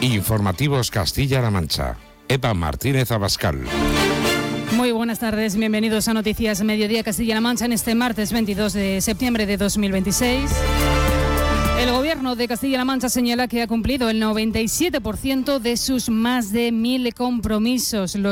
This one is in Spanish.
Informativos Castilla-La Mancha. Eva Martínez Abascal. Muy buenas tardes, bienvenidos a Noticias Mediodía Castilla-La Mancha en este martes 22 de septiembre de 2026. El Gobierno de Castilla-La Mancha señala que ha cumplido el 97% de sus más de 1.000 compromisos.